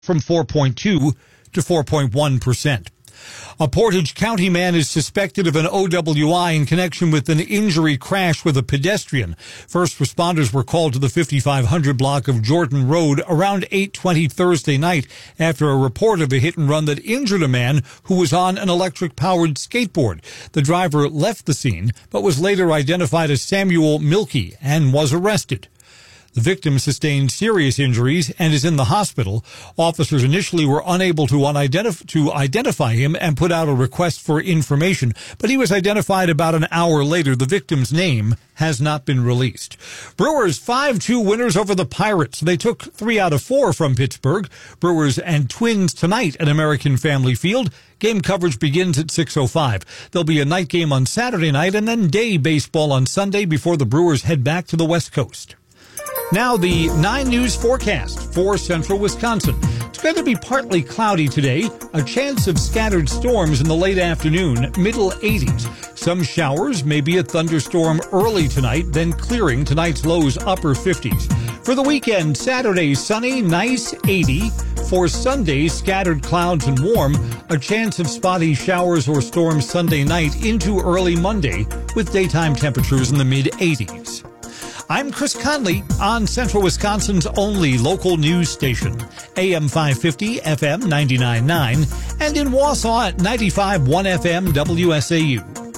from 4.2 to 4.1%. A Portage County man is suspected of an OWI in connection with an injury crash with a pedestrian. First responders were called to the 5500 block of Jordan Road around 8:20 Thursday night after a report of a hit and run that injured a man who was on an electric-powered skateboard. The driver left the scene, but was later identified as Samuel Milkey and was arrested. The victim sustained serious injuries and is in the hospital. Officers initially were unable to identify him and put out a request for information, but he was identified about an hour later. The victim's name has not been released. Brewers 5-2 winners over the Pirates. They took 3 out of 4 from Pittsburgh. Brewers and Twins tonight at American Family Field. Game coverage begins at 6:05. There'll be a night game on Saturday night and then day baseball on Sunday before the Brewers head back to the West Coast. Now the 9 News forecast for central Wisconsin. It's going to be partly cloudy today. A chance of scattered storms in the late afternoon, middle 80s. Some showers, maybe a thunderstorm early tonight, then clearing. Tonight's lows upper 50s. For the weekend, Saturday sunny, nice 80. For Sunday, scattered clouds and warm. A chance of spotty showers or storms Sunday night into early Monday with daytime temperatures in the mid-80s. I'm Chris Conley on Central Wisconsin's only local news station, AM 550, FM 99.9, and in Wausau at 95.1 FM WSAU.